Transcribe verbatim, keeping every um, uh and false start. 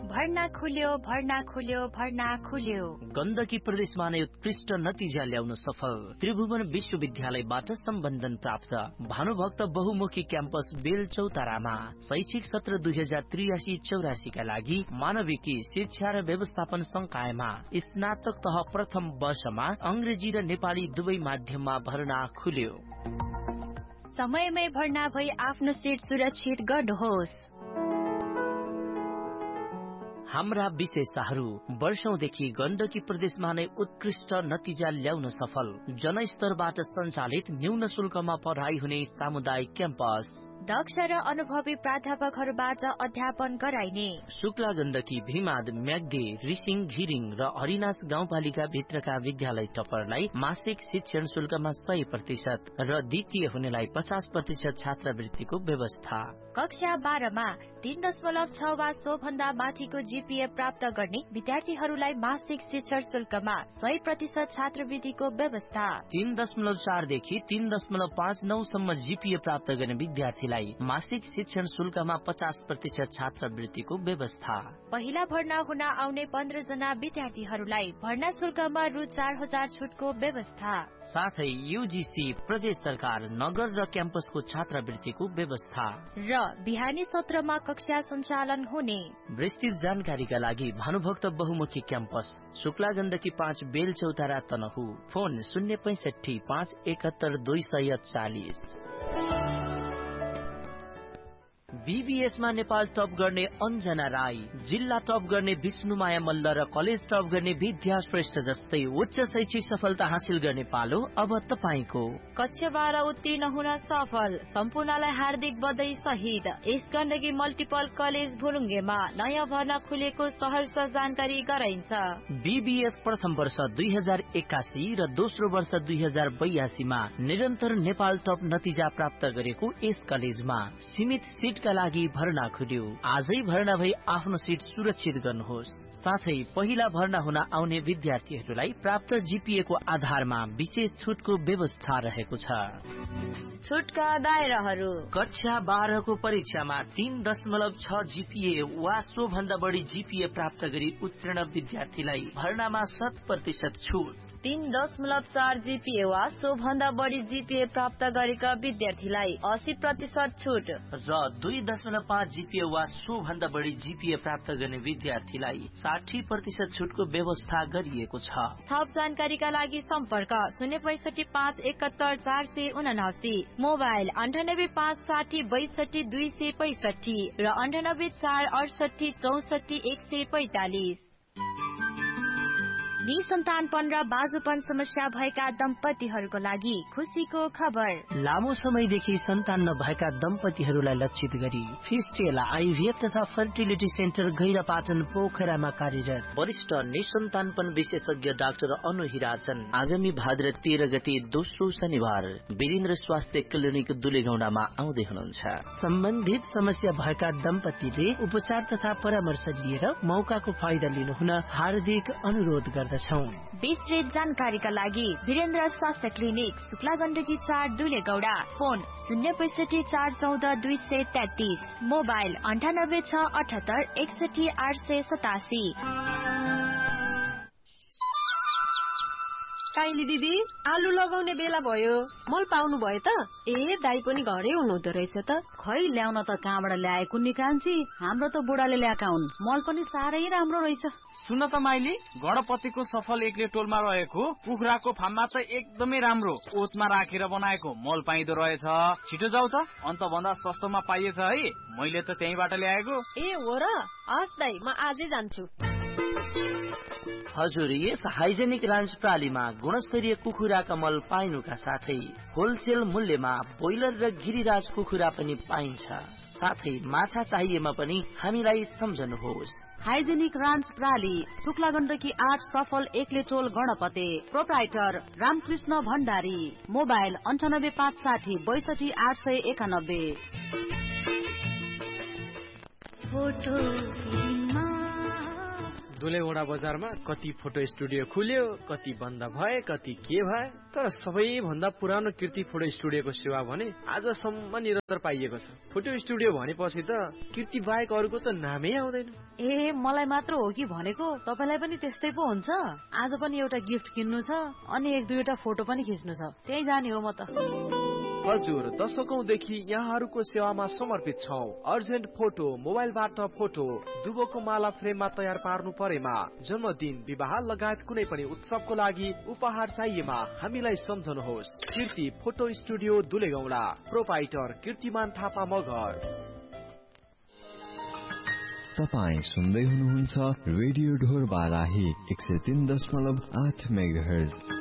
भर्ना खुल्यो भर्ना खुल्यो भर्ना खुल्यो। गण्डकी प्रदेशमा नै उत्कृष्ट नतिजा ल्याउन सफल त्रिभुवन विश्वविद्यालयबाट सम्बन्धन प्राप्त भानुभक्त बहुमुखी क्याम्पस बेलचौतारामा शैक्षिक सत्र दुई हजार त्रियासी चौरासी का लागि मानविकी शिक्षा र व्यवस्थापन संकायमा स्नातक तह प्रथम वर्षमा अंग्रेजी र नेपाली दुवै माध्यममा भर्ना खुल्यो। समयमै भर्ना भई आफ्नो सिट सुरक्षित गर्नुहोस्। हाम्रा विशेषताहरू वर्षौंदेखि गण्डकी प्रदेशमा नै उत्कृष्ट नतिजा ल्याउन सफल जनस्तरबाट सञ्चालित न्यून शुल्कमा पढाइ हुने सामुदायिक क्याम्पस, दक्ष र अनुभवी प्राध्यापकहरूबाट अध्यापन गराइने शुक्ला गण्डकी भीमाद म्याग्दी रिसिङ घिरिङ र हरिनास गाउँपालिका भित्रका विद्यालय टपरलाई मासिक शिक्षण शुल्कमा सय प्रतिशत र द्वितीय हुनेलाई पचास प्रतिशत छात्रवृत्तिको व्यवस्था। कक्षा बाह्रमा तीन दशमलव छ वा सो भन्दा माथिको जीपीए प्राप्त गर्ने विद्यार्थीहरूलाई मासिक शिक्षण शुल्कमा सय प्रतिशत छात्रवृत्तिको व्यवस्था। तीन दशमलव चारदेखि तीन दशमलव पाँच नौसम्म जीपीए प्राप्त गर्ने विद्यार्थीलाई मासिक शिक्षण शुल्कमा पचास प्रतिशत छात्रवृत्तिको व्यवस्था। पहिला भर्ना हुन आउने पन्ध्र जना विद्यार्थीहरूलाई भर्ना शुल्कमा रु चार हजार छुटको व्यवस्था। साथै यूजीसी प्रदेश सरकार नगर र क्याम्पसको छात्रवृत्तिको व्यवस्था र बिहानी सत्रमा कक्षा सञ्चालन हुने। विस्तृत जानकारीका लागि भानुभक्त बहुमुखी क्याम्पस शुक्ला गण्डकी पाँच बेलचौतारा तनहु फोन शून्य पैंसठी पाँच एकहत्तर दुई सय चालिस। बीबीएसमा नेपाल टप गर्ने अञ्जना राई, जिल्ला टप गर्ने विष्णुमाया मल्ल र कलेज टप गर्ने विद्या श्रेष्ठ जस्तै उच्च शैक्षिक सफलता हासिल गर्ने पालो अब तपाईको। कक्षा बाह्र उत्तीर्ण हुन सफल सम्पूर्णलाई हार्दिक बधाई सहित यस गण्डकी मल्टिपल कलेज भुलुङ्गेमा नयाँ भर्ना खुलेको सहर्ष जानकारी गराइन्छ। बीबीएस प्रथम वर्ष दुई हजार एक्कासी र दोस्रो वर्ष दुई हजार बयासीमा निरन्तर नेपाल टप नतिजा प्राप्त गरेको यस कलेजमा सीमित सीट का लागि भर्ना खुल्यो। आजै भर्ना भई आफ्नो सिट सुरक्षित गर्नुहोस्। साथै पहिला भर्ना हुन आउने विद्यार्थीहरूलाई प्राप्त जीपीए को आधारमा विशेष छुटको व्यवस्था रहेको छ। छुटका दायराहरू कक्षा बाह्र को परीक्षामा तीन दशमलव छ जीपीए वा सो भन्दा बढी जीपीए प्राप्त गरी उत्तीर्ण विद्यार्थीलाई भर्नामा शत प्रतिशत छुट। तीन दशमलव चार जीपीए वा सो भन्दा बढी जीपीए प्राप्त गरेका विद्यार्थीलाई अस्सी प्रतिशत छुट र दुई दशमलव पाँच जीपीए वा सो भन्दा बढी जीपीए प्राप्त गर्ने विद्यार्थीलाई साठी प्रतिशत छुटको व्यवस्था गरिएको छ। थप जानकारीका लागि सम्पर्क शून्य पैंसठी पाँच एकहत्तर चार सय उनासी, मोबाइल अन्ठानब्बे पाँच साठी बैसठी दुई सय पैंसठी र अन्ठानब्बे चार अडसठी चौसठी एक सय पैंतालिस। निसन्तानपन र बाजुपन समस्या भएका दम्पतिहरूको लागि खुसीको खबर। लामो समयदेखि सन्तान नभएका दम्पतिहरूलाई लक्षित गरी फिस्टेला आइभीएफ तथा फर्टिलिटी सेन्टर गैरापाटन पोखरामा कार्यरत वरिष्ठ निसन्तानपन विशेषज्ञ डाक्टर अनु हिराजन आगामी भाद्र तेह्र गते दोस्रो शनिबार वीरेन्द्र स्वास्थ्य क्लिनिक दुलेगौडामा आउँदै हुनुहुन्छ। सम्बन्धित समस्या भएका दम्पतिले उपचार तथा परामर्श लिएर मौकाको फाइदा लिनुहुन हार्दिक अनुरोध गर्दछ। विस्तृत जानकारीका लागि वीरेन्द्र स्वास्थ्य क्लिनिक शुक्ला गण्डकी चार दुलेगौडा, फोन शून्य पैंसठी चार चौध दुई सय तेत्तीस, मोबाइल अन्ठानब्बे छ अठहत्तर एकसठी आठ सय सतासी। काइली दिदी आलु लगाउने बेला भयो, मल पाउनु भयो त? ए दाई पनि घरै हुनुहुँदो रहेछ त। खै ल्याउन त कहाँबाट ल्याएको नि कान्छी, हाम्रो त बुढाले ल्याएका हुन्। मल पनि साह्रै राम्रो रहेछ। सुन त माइली, गणपतिको सफल एक्ले टोलमा रहेको कुखुराको फार्ममा त एकदमै राम्रो ओतमा राखेर बनाएको मल पाइदो रहेछ। छिटो जाऊ त, अन्त भन्दा सस्तोमा पाइएछ है। मैले त त्यहीबाट ल्याएको। ए हो र? हस् दाई, म आजै जान्छु। हजुर, यस हाइजेनिक रान्च प्रालीमा गुणस्तरीय कुखुराका मल पाइनुका साथै होलसेल मूल्यमा ब्रोइलर र गिरिराज कुखुरा पनि पाइन्छ। साथै माछा चाहिएमा पनि हामीलाई सम्झनुहोस्। हाइजेनिक रान्च प्राली, शुक्ला गण्डकी आठ सफल एक्ले टोल गणपते, प्रोप्राइटर रामकृष्ण भण्डारी, मोबाइल अन्ठानब्बे पाँच साठी बैसठी आठ सय एकानब्बे। दुलेगौडा बजारमा कति फोटो स्टुडियो खुल्यो, कति बन्द भए, कति के भए, तर सबैभन्दा पुरानो कीर्ति फोटो स्टुडियोको सेवा भने आजसम्म निरन्तर पाइएको छ। फोटो स्टुडियो भनेपछि त कीर्ति बाहेक अरूको त नामै आउँदैन। ए मलाई मात्र हो कि भनेको, तपाईलाई पनि त्यस्तै पो हुन्छ? आज पनि एउटा गिफ्ट किन्नु छ अनि एक दुईवटा फोटो पनि खिच्नु छ, त्यही जाने हो म त। हजुर, दशकौंदेखि यहाँहरूको सेवामा समर्पित छौं। अर्जेन्ट फोटो, मोबाइलबाट फोटो, दुबोको माला फ्रेममा तयार पार्नु परेमा, जन्मदिन, विवाह लगायत कुनै पनि उत्सवको लागि उपहार चाहिएमा हामीलाई सम्झनुहोस्। कीर्ति फोटो स्टुडियो दुलेगौडा, प्रोपाइटर कीर्तिमान थापा मगर। तपाईँ सुन्दै हुनुहुन्छ रेडियो ढोर बाराही एक सय तीन दशमलव आठ मेगाहर्ज।